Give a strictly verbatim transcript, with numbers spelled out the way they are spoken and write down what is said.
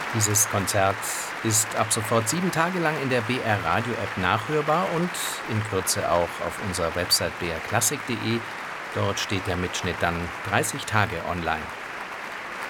Dieses Konzert ist ab sofort sieben Tage lang in der B R Radio App nachhörbar und in Kürze auch auf unserer Website b r klassik punkt de. Dort steht der Mitschnitt dann dreißig Tage online.